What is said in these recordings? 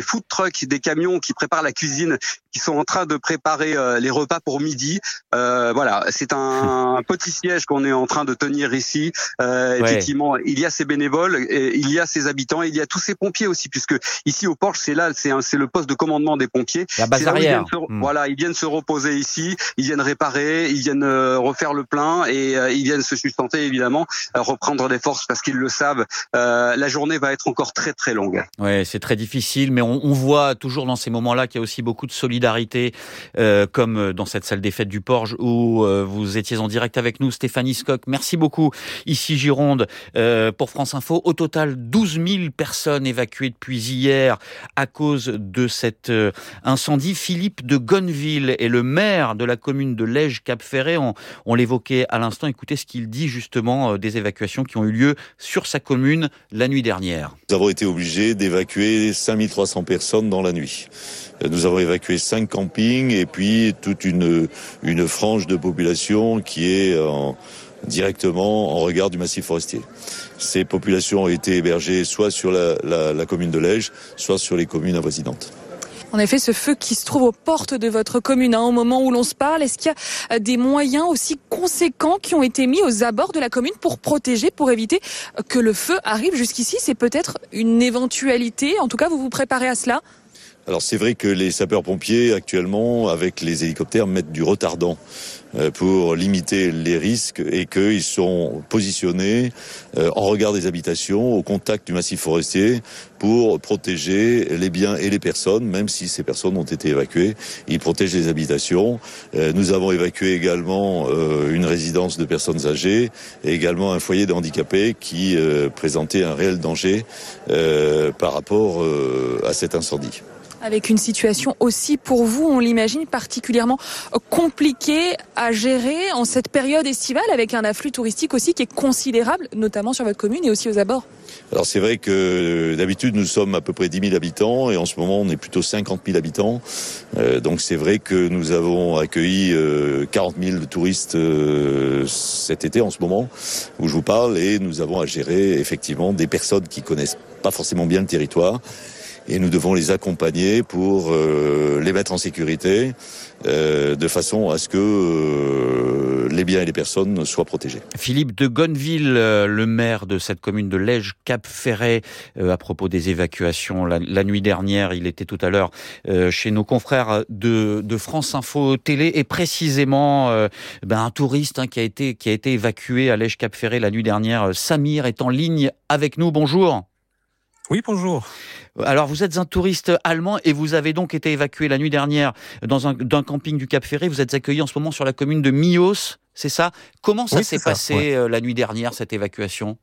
food trucks, des camions qui préparent la cuisine, qui sont en train de préparer les repas pour midi. Voilà, c'est un petit siège qu'on est en train de tenir ici. Effectivement, il y a ces bénévoles, il y a ces habitants, il y a tous ces pompiers aussi, puisque ici au Porche, c'est le poste de commandement des pompiers. La base arrière. Voilà, ils viennent se reposer ici, ils viennent réparer, ils viennent refaire le plein et ils viennent se sustenter évidemment, reprendre des forces parce qu'ils le savent. La journée va être encore très très longue. Ouais, c'est très difficile, mais on voit toujours dans ces moments-là qu'il y a aussi beaucoup de solidarité, comme dans cette salle des fêtes du Porge où vous étiez en direct avec nous, Stéphanie Scocq. Merci beaucoup. Ici Gironde, pour France Info. Au total, 12 000 personnes évacuées depuis hier à cause de cet incendie. Philippe de Gonneville est le maire de la commune de Lège-Cap-Ferret. On l'évoquait à l'instant. Écoutez ce qu'il dit justement des évacuations qui ont eu lieu sur sa commune la nuit dernière. Nous avons été obligés d'évacuer 5300 personnes dans la nuit. Nous avons évacué 5 campings et puis toute une frange de population qui est directement en regard du massif forestier. Ces populations ont été hébergées soit sur la commune de Lège, soit sur les communes avoisinantes. En effet, ce feu qui se trouve aux portes de votre commune, au moment où l'on se parle, est-ce qu'il y a des moyens aussi conséquents qui ont été mis aux abords de la commune pour protéger, pour éviter que le feu arrive jusqu'ici? C'est peut-être une éventualité, en tout cas vous vous préparez à cela? Alors c'est vrai que les sapeurs-pompiers actuellement, avec les hélicoptères, mettent du retardant pour limiter les risques et qu'ils sont positionnés en regard des habitations, au contact du massif forestier, pour protéger les biens et les personnes, même si ces personnes ont été évacuées. Ils protègent les habitations. Nous avons évacué également une résidence de personnes âgées et également un foyer de handicapés qui présentait un réel danger par rapport à cet incendie. Avec une situation aussi pour vous, on l'imagine, particulièrement compliquée à gérer en cette période estivale, avec un afflux touristique aussi qui est considérable, notamment sur votre commune et aussi aux abords. Alors c'est vrai que d'habitude nous sommes à peu près 10 000 habitants et en ce moment on est plutôt 50 000 habitants. Donc c'est vrai que nous avons accueilli 40 000 touristes cet été en ce moment où je vous parle, et nous avons à gérer effectivement des personnes qui connaissent pas forcément bien le territoire. Et nous devons les accompagner pour les mettre en sécurité, de façon à ce que les biens et les personnes soient protégés. Philippe de Gonneville, le maire de cette commune de Lège-Cap-Ferret, à propos des évacuations la nuit dernière. Il était tout à l'heure chez nos confrères de France Info Télé, et précisément un touriste qui a été évacué à Lège-Cap-Ferret la nuit dernière. Samir est en ligne avec nous. Bonjour. Oui, bonjour. Alors, vous êtes un touriste allemand et vous avez donc été évacué la nuit dernière d'un camping du Cap Ferret. Vous êtes accueilli en ce moment sur la commune de Milhaus, c'est ça? Comment ça s'est passé la nuit dernière, cette évacuation?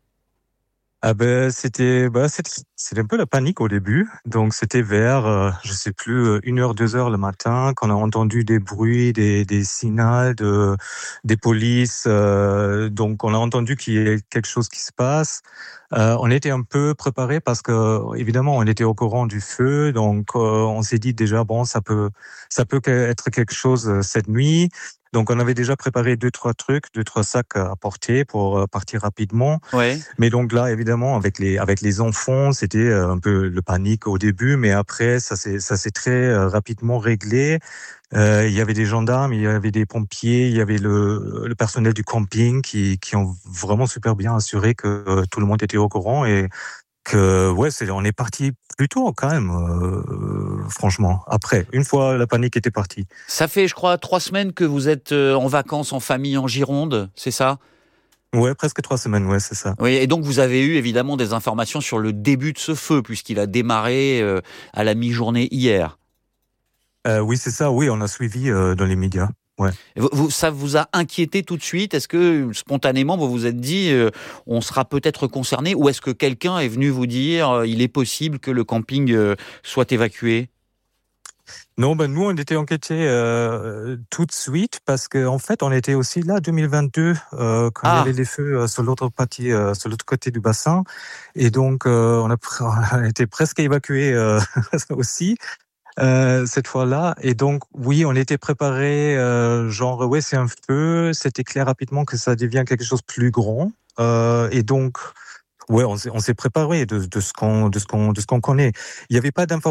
C'était un peu la panique au début. Donc c'était vers, je sais plus, 1h, 2h le matin, qu'on a entendu des bruits, des signaux des polices. Donc on a entendu qu'il y ait quelque chose qui se passe. On était un peu préparés parce que évidemment on était au courant du feu, donc on s'est dit déjà ça peut être quelque chose cette nuit. Donc on avait déjà préparé 2-3 sacs à porter pour partir rapidement. Ouais. Mais donc là évidemment avec les enfants, c'était un peu le panique au début, mais après ça s'est très rapidement réglé. Il y avait des gendarmes, il y avait des pompiers, il y avait le personnel du camping qui ont vraiment super bien assuré que tout le monde était au courant, et que on est parti plus tôt quand même, franchement. Après, une fois la panique était partie. Ça fait, je crois, 3 semaines que vous êtes en vacances en famille en Gironde, c'est ça? Ouais, presque 3 semaines, c'est ça. Oui, et donc vous avez eu évidemment des informations sur le début de ce feu, puisqu'il a démarré à la mi-journée hier. Oui, c'est ça. Oui, on a suivi dans les médias. Ouais. Ça vous a inquiété tout de suite? Est-ce que spontanément vous vous êtes dit on sera peut-être concerné, ou est-ce que quelqu'un est venu vous dire il est possible que le camping soit évacué? Non, nous on était inquiétés tout de suite parce que en fait on était aussi là 2022 quand il y avait les feux sur l'autre côté du bassin, et donc on a été presque évacués aussi. Cette fois-là, et donc oui, on était préparé, c'est un feu, c'était clair rapidement que ça devient quelque chose de plus grand, et donc on s'est préparé de ce qu'on connaît. Il n'y avait pas d'informations